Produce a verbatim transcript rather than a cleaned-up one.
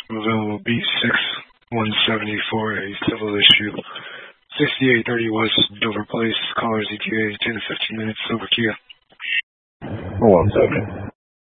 Available B six one seventy-four, a civil issue. sixty-eight thirty West Dover Place, callers E T A, ten to fifteen minutes, over to you. One second.